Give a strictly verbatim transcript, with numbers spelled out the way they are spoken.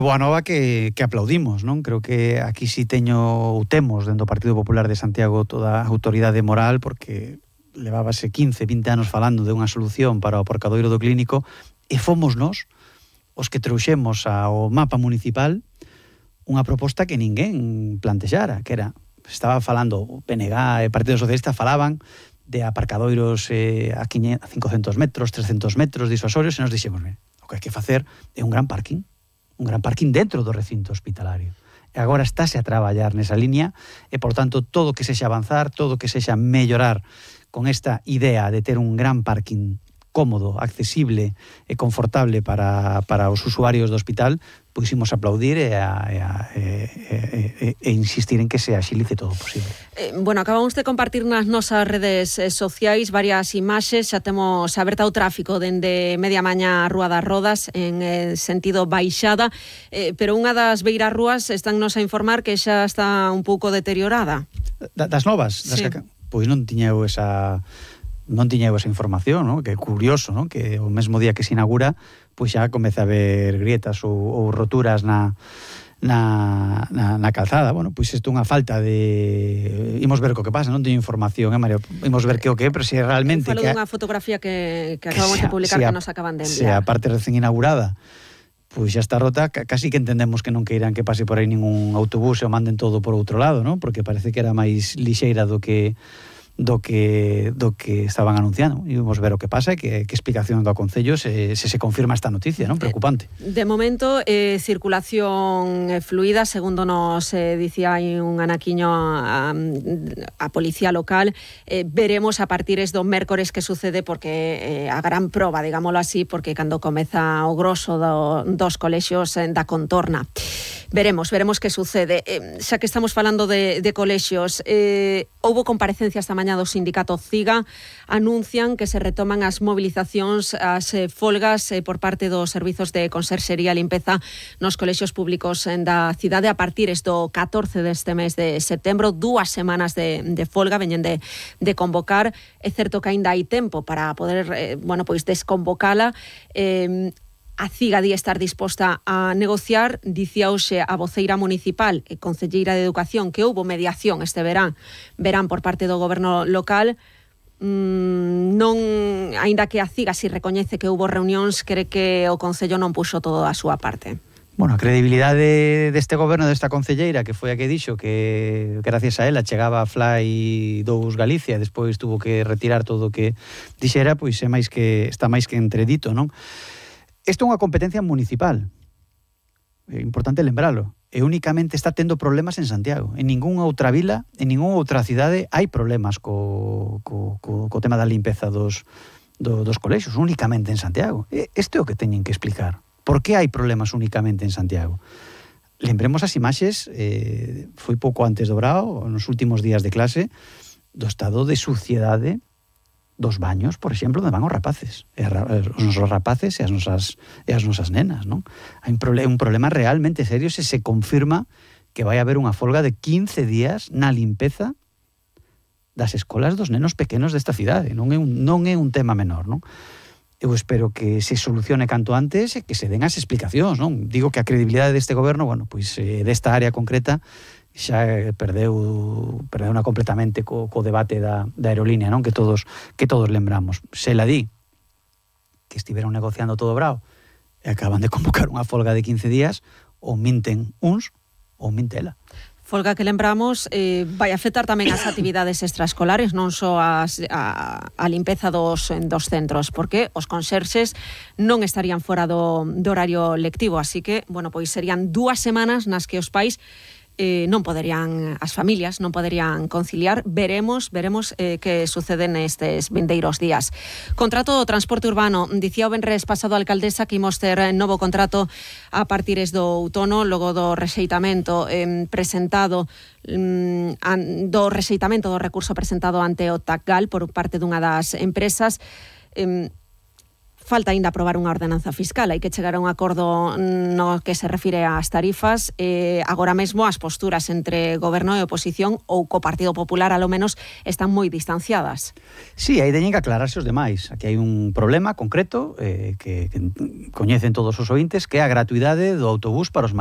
Boa nova que, que aplaudimos, non? Creo que aquí si teño ou temos dentro do Partido Popular de Santiago toda a autoridade moral, porque levábase quince, vinte anos falando de unha solución para o aparcadoiro do Clínico e fomos nós os que trouxemos ao mapa municipal unha proposta que ninguén plantexara, que era, estaba falando o P N G e o Partido Socialista falaban de aparcadoiros eh, a quinhentos metros, trescentos metros disuasorios, e nos dixemos, o que hai que facer é un gran parking, un gran parking dentro do recinto hospitalario. E agora estáse a traballar nesa liña e, por tanto, todo que sexa avanzar, todo que sexa mellorar con esta idea de ter un gran parking cómodo, accesible e confortable para, para os usuarios do hospital, pois imos aplaudir e, a, e, a, e, e, e insistir en que se axilice todo o posible. Eh, bueno, acabamos de compartir nas nosas redes eh, sociais varias imaxes, xa temos aberta o tráfico dende media mañá a Rúa das Rodas en eh, sentido baixada, eh, pero unha das beiras rúas estánnos a informar que xa está un pouco deteriorada. Da, das novas? Das sí. que, pois non tiña eu esa... non tiña eu esa información, ¿no? Que é curioso, ¿no? Que o mesmo día que se inaugura, pois xa comeza a haber grietas ou, ou roturas na, na, na, na calzada. Bueno, pois isto é unha falta de... Imos ver o que pasa, non teño información, eh, Mario? Imos ver que o que é, pero se realmente... Falo que dunha fotografía que, que acabamos que sea, de publicar sea, que nos acaban de enviar. Se a parte recén inaugurada pois xa está rota, casi que entendemos que non queiran que pase por aí ningún autobús e o manden todo por outro lado, ¿no? Porque parece que era máis lixeira do que... do que do que estaban anunciando. E vamos ver o que pasa e que, que explicación do Concello se, se se confirma esta noticia, non? Preocupante. De momento, eh, circulación fluida, segundo nos eh, dicía hai un anaquiño a, a policía local. Eh, veremos a partir do mércores que sucede, porque eh, a gran proba, digámoslo así, porque cando comeza o grosso do, dos colexios eh, da contorna. Veremos, veremos que sucede. Eh, xa que estamos falando de, de colexios, eh, houbo comparecencia esta mañá do sindicato CIGA, anuncian que se retoman as movilizacións, as eh, folgas eh, por parte dos servizos de conserxería e limpeza nos colexios públicos da cidade a partir do catorce deste mes de setembro, dúas semanas de, de folga veñen de, de convocar. É certo que aínda hai tempo para poder, eh, bueno, pois desconvocala. Eh, A CIGA di estar disposta a negociar, dicía hoxe a voceira municipal e concelleira de Educación que houbo mediación este verán, verán por parte do goberno local. Mm, non, aínda que a CIGA si recoñece que houbo reunións, cree que o Concello non puxo todo a súa parte. Bueno, a credibilidade deste goberno, desta concelleira, que foi a que dixo que gracias a ela chegaba a Fly dous Galicia, despois tuvo que retirar todo o que dixera, pois é máis que está máis que entredito, non? Isto é unha competencia municipal, é importante lembralo, e únicamente está tendo problemas en Santiago. En ningunha outra vila, en ningunha outra cidade hai problemas co, co, co, co tema da limpeza dos, do, dos colexios, únicamente en Santiago. Isto é o que teñen que explicar. Por que hai problemas únicamente en Santiago? Lembremos as imaxes, eh, foi pouco antes do Brao, nos últimos días de clase, do estado de suciedade dos baños, por exemplo, onde van os rapaces, e os nosos rapaces e as nosas, e as nosas nenas, non? Hai un, prole- un problema realmente serio se se confirma que vai haber unha folga de quince días na limpeza das escolas dos nenos pequenos desta cidade. Non é un, non é un tema menor, non? Eu espero que se solucione canto antes e que se den as explicacións, non? Digo que a credibilidade deste goberno, bueno, pois eh, desta área concreta xa perdeu perdeuna completamente co, co debate da, da aerolínea, non? Que todos que todos lembramos. Se la di que estiveron negociando todo bravo e acaban de convocar unha folga de quince días, ou minten uns ou minte ela. Folga que lembramos eh, vai afectar tamén as actividades extraescolares, non só as, a, a limpeza dos, dos centros, porque os conserxes non estarían fora do, do horario lectivo, así que, bueno, pois serían dúas semanas nas que os pais Eh, non poderían, as familias non poderían conciliar. Veremos, veremos eh, que sucede nestes vindeiros días. Contrato do transporte urbano, dicía o venres pasado a alcaldesa que imos ter novo contrato a partires do outono, logo do rexeitamento eh, presentado mm, an, do rexeitamento do recurso presentado ante o TACGAL por parte dunha das empresas. eh, falta ainda aprobar unha ordenanza fiscal, hai que chegar a un acordo no que se refire ás tarifas. Eh, agora mesmo as posturas entre goberno e oposición ou co Partido Popular, alo menos, están moi distanciadas. Sí, aí teñen que aclararse os demais. Aquí hai un problema concreto eh, que, que coñecen todos os ointes, que é a gratuidade do autobús para os